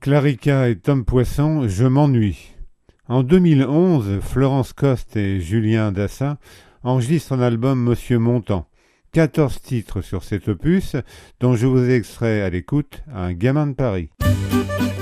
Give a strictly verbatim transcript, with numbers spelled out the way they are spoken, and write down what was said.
Clarica et Tom Poisson, je m'ennuie. En deux mille onze, Florence Coste et Julien Dassin enregistrent un album Monsieur Montand. quatorze titres sur cet opus, dont je vous ai extrait à l'écoute Un gamin de Paris.